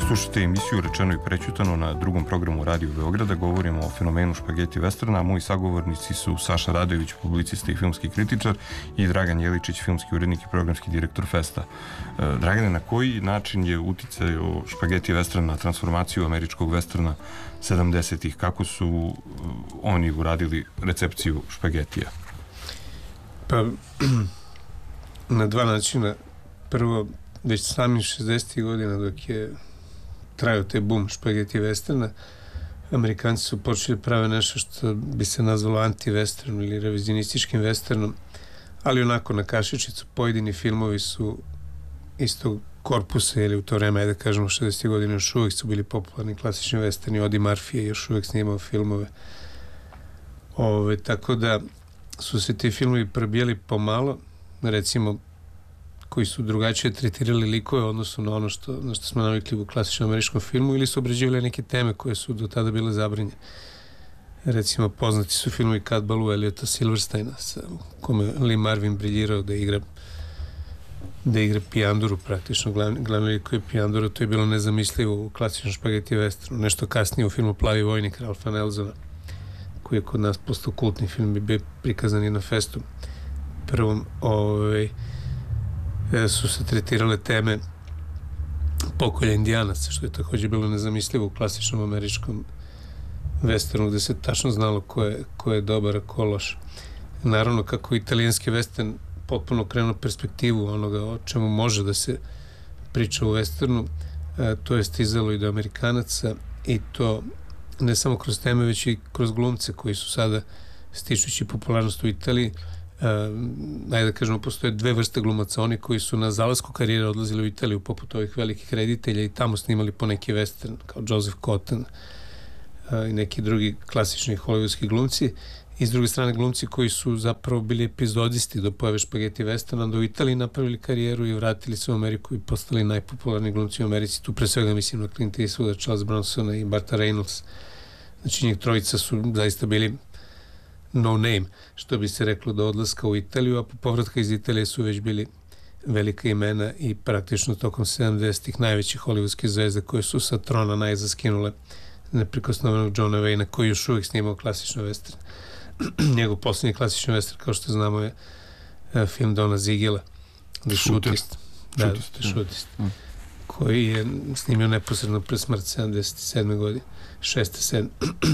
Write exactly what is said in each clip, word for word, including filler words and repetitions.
Slušajte emisiju Rečeno i prećutano na drugom programu Radio Beograda. Govorimo o fenomenu špageti westerna. Moji sagovornici su Saša Radojević, publicista i filmski kritičar, i Dragan Jeličić, filmski urednik i programski direktor Festa. Dragane, na koji način je uticaj o špageti westerna na transformaciju američkog westerna sedamdesetih? Kako su oni uradili recepciju špagetija? Pa, na dva načina. Prvo, već samih šezdesetih godina, dok je trajao taj boom špageti westerna, Amerikanci su počeli prave nešto što bi se nazvalo anti-western ili revizionističkim westernom, ali onako na kašičicu. Pojedini filmovi su istog korpusa, ili u to vreme, da kažemo, šezdesetih godina još uvek su bili popularni klasični westerni. Odi Murphy je još uvek snimao filmove. Ove, tako da su se ti filmovi probijali pomalo, recimo, koji su drugačije tretirali likove odnosno na ono što, na što smo navikli u klasičnom američkom filmu, ili su obrađivali neke teme koje su do tada bile zabranjene. Recimo, poznati su filmovi Cat Ballou Eliota Silversteina, sa kome Lee Marvin briljirao da igra da igra pijanduru, praktično glavni, glavni lik koji je pijandura. To je bilo nezamislivo u klasičnom špageti westernu. Nešto kasnije u filmu Plavi vojnik Ralfa Nelsona, koji je kod nas postao kultni film i bio prikazan i na Festu. Prvom, ovaj su se tretirale teme pokolja indijanaca, što je takođe bilo nezamislivo u klasičnom američkom westernu, gde se tačno znalo ko je, ko je dobar, a ko loš. Naravno, kako italijanski western potpuno krenuo perspektivu onoga o čemu može da se priča u westernu, to je stizalo i do Amerikanaca, i to ne samo kroz teme, već i kroz glumce koji su sada, stičući popularnost u Italiji, Uh, ajde da kažemo, postoje dve vrste glumaca. Oni koji su na zalasku karijere odlazili u Italiju poput ovih velikih reditelja i tamo snimali po neki western, kao Joseph Cotten uh, i neki drugi klasični hollywoodski glumci, i s druge strane glumci koji su zapravo bili epizodisti do pojave špageti westerna, da u Italiji napravili karijeru i vratili se u Ameriku i postali najpopularniji glumci u Americi. Tu pre svega mislim na Clint Eastwooda, Charles Bronsona i Barta Reynolds. Znači, njih trojica su zaista bili no name, što bi se reklo, do odlaska u Italiju, a po povratka iz Italije su već bili velika imena i praktično tokom sedamdesetih najvećih hollywoodske zvezde koje su sa trona najzad skinule neprikosnovenog Johna Wayne, koji još uvijek snimao klasično western. Njegov posljednji klasični western, kao što znamo, je uh, film Dona Ziegela, The Shootist, da, The Shootist, mm. koji je snimio neposredno pred smrt sedamdeset sedme godine, šeste sedme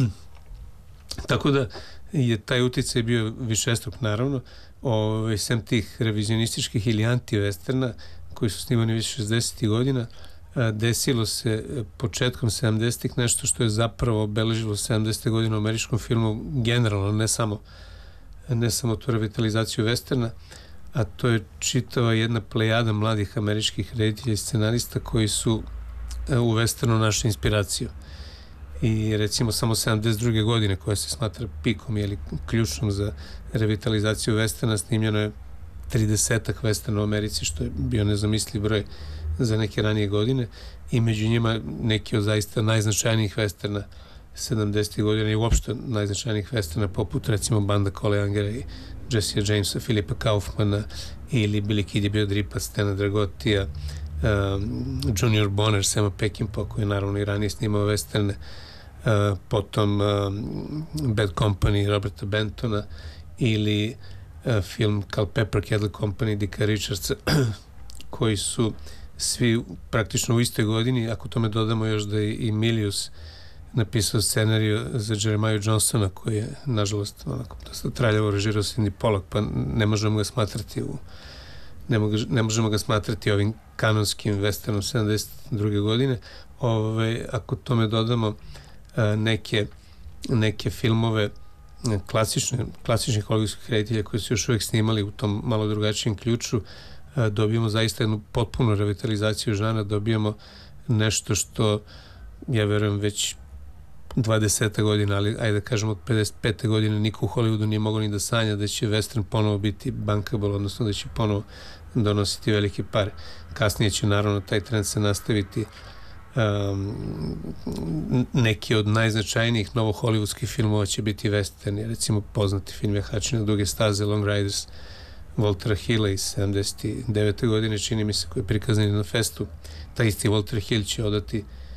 Tako da je taj uticaj bio višestruk, naravno. Ove, sem tih revizionističkih ili anti-westerna koji su snimani više šezdesetih godina, a, desilo se početkom sedamdesetih nešto što je zapravo obeležilo sedamdesete godine u američkom filmu generalno, ne samo ne samo tu revitalizaciju westerna, a to je čitava jedna plejada mladih američkih reditelja i scenarista koji su a, u westernu našli inspiraciju. I recimo samo sedamdeset druge godine, koja se smatra pikom ili ključnom za revitalizaciju westerna, snimljeno je tridesetak westerna u Americi, što je bio nezamisliv broj za neke ranije godine, i među njima neki od zaista najznačajnijih westerna sedamdesetih godina i uopšte najznačajnijih westerna, poput recimo Banda Cole Youngera i Jessea Jamesa, Filipa Kaufmana, ili Billy Kid je bio Dripa, Stena Dragotija, um, Junior Bonner, Sema Peckinpah, koji je naravno i ranije snimao westerne, Uh, potom um, Bad Company Roberta Bentona, ili uh, film Culpeper Kettle Company Dicka Richardsa, koji su svi praktično u istoj godini. Ako tome dodamo još da je i Milius napisao scenariju za Jeremiah Johnsona, koji je nažalost onako dosta traljavo režirao Sidney Pollack, pa ne možemo ga smatrati u ne, moga, ne možemo ga smatrati ovim kanonskim westernom sedamdeset druge godine. Ove, ako tome dodamo neke, neke filmove klasične, klasičnih hollywoodskih reditelja koji su još uvijek snimali u tom malo drugačijem ključu, dobijemo zaista jednu potpunu revitalizaciju žana, dobijemo nešto što, ja verujem, već dvadeseta godina, ali ajde da kažemo od pedeset pete godine niko u Hollywoodu nije mogao ni da sanja da će western ponovo biti bankable, odnosno da će ponovo donositi velike pare. Kasnije će naravno taj trend se nastaviti. Um, neki od najznačajnijih novo hollywoodskih filmova će biti westerni, recimo poznati film Jahači na duge staze, Long Riders, Waltera Hilla iz sedamdeset devete godine, čini mi se, koji je prikazan na Festu. Taj isti Walter Hill će odati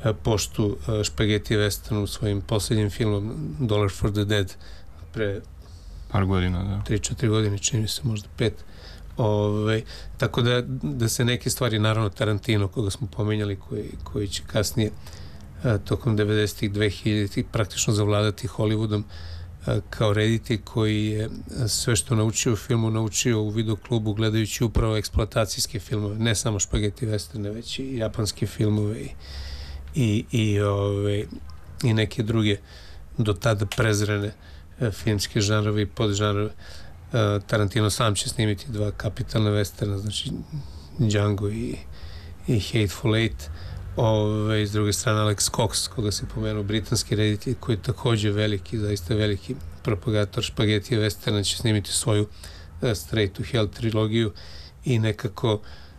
poštu špageti western u svojim posljednjim filmom Dollar for the Dead pre par godina, da. tri četiri godine, čini mi se, možda pet. Ove, tako da, da se neke stvari, naravno Tarantino, koga smo pomenjali, koji, koji će kasnije a, tokom devedesetih, dvehiljaditih praktično zavladati Hollywoodom a, kao reditelj koji je a, sve što naučio u filmu naučio u videoklubu gledajući upravo eksploatacijske filmove, ne samo špageti westerne, već i japanske filmove i, i, i, ove, i neke druge do tada prezrene a, filmske žanrove i podžanrove. Uh, Tarantino sam će snimiti dva kapitalna westerna, znači Django i, i Hateful Eight. Ove, s druge strane Alex Cox, koga se pomenuo, britanski reditelj, koji je također veliki, zaista veliki propagator špagetija westerna, će snimiti svoju uh, Straight to Hell trilogiju i nekako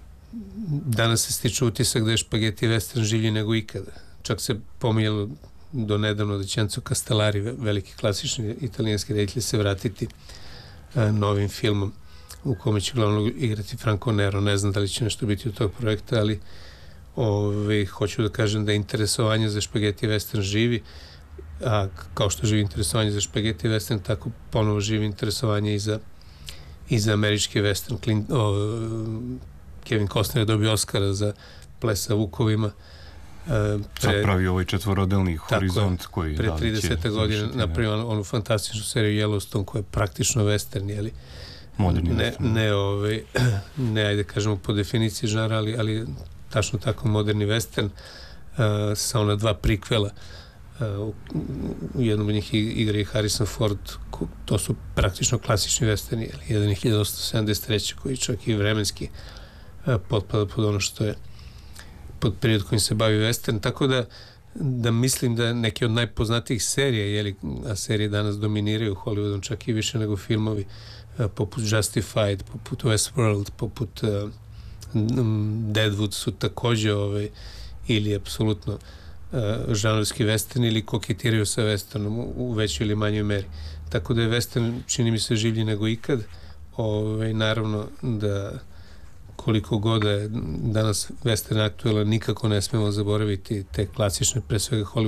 danas se stiče utisak da je špageti western življi nego ikada. Čak se pominjalo do nedavno da će Enzo Castellari, veliki klasični italijanski reditelj, se vratiti novim filmom u kome će glavno igrati Franco Nero. Ne znam da li će nešto biti u tog projekta, ali ove, hoću da kažem da je interesovanje za špageti western živi, a kao što živi interesovanje za špageti western, tako ponovo živi interesovanje i za, i za američki western. Clint, o, Kevin Costner je dobio Oscara za Ples sa vukovima. Pre, sad pravi ovaj četvorodelni Horizont koji pre trideset godina napravio onu fantastičnu seriju Yellowstone koja je praktično western, jeli? Moderni ne, western. Ne, ovaj, ne, ajde kažemo po definiciji žanra, ali, ali tačno tako moderni western uh, sa ona dva prikvela. Uh, u jednom od njih igra i Harrison Ford, ko, to su praktično klasični westerni, jeli? Jedan je hiljadu osamsto sedamdeset treće koji čak i vremenski uh, potpada pod ono što je pod period kojim se bavi western, tako da da mislim da neke od najpoznatijih serija, jeli, a serije danas dominiraju u Hollywoodom čak i više nego filmovi, uh, poput Justified, poput Westworld, poput uh, Deadwood su također ovaj, ili apsolutno uh, žanrovski western ili koketiraju sa westernom u, u većoj ili manjoj meri. Tako da je western, čini mi se, življi nego ikad. Ovaj, naravno da koliko god je danas western aktuelan, nikako ne smemo zaboraviti te klasične, pre svega